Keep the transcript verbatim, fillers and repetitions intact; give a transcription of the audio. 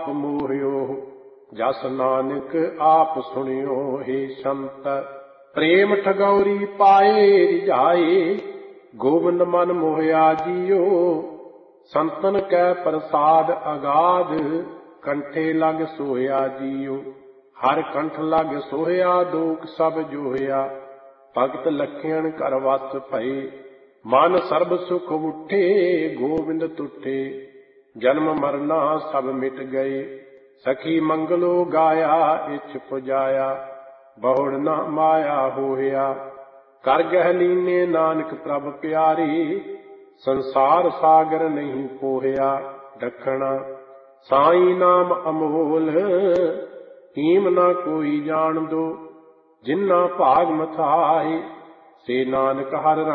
ਆਪ ਮੋਹਿਓ। ਜਸ ਨਾਨਕ ਆਪ ਸੁਣਿਓ ਹੇ ਸੰਤ। ਪ੍ਰੇਮ ਠਗੌਰੀ ਪਾਏ ਰਿਝਾਏ, ਗੋਬਿੰਦ ਮਨ ਮੋਹਿਆ ਜੀਓ। ਸੰਤਨ ਕੈ ਪ੍ਰਸਾਦ ਅਗਾਧ, ਕੰਠੇ ਲਗ ਸੋਹਿਆ ਜੀਓ। ਹਰ ਕੰਠ ਲਗ ਸੋਹਿਆ, ਦੋਖ ਸਭ ਜੋਹਿਆ। ਭਗਤ ਲਖਿਆਣ ਘਰ ਵਸ ਭਏ, ਮਨ ਸਰਬ ਸੁਖ ਉਠੇ। ਗੋਬਿੰਦ ਤੁਠੇ, ਜਨਮ ਮਰਨਾ ਸਭ ਮਿਟ ਗਏ। ਸਖੀ ਮੰਗਲੋ ਗਾਇਆ, ਇਛ ਪੁਜਾਇਆ। ਬਹੁੜ ਨਾ ਮਾਇਆ ਹੋਇਆ। ਕਰ ਗਹਿ ਲੀਨੇ ਨਾਨਕ ਪ੍ਰਭ ਪਿਆਰੀ, ਸੰਸਾਰ ਸਾਗਰ ਨਹੀਂ ਪੋਹਿਆ। ਡਖਣਾ ਸਾਈ ਨਾਮ ਅਮੋਲ, ਹੀਮ ਨਾ ਕੋਈ ਜਾਣ ਦੋ। ਜਿਨ੍ਹਾਂ ਭਾਗ ਮਥਾਏ, ਸੇ ਨਾਨਕ ਹਰ ਰੰਗ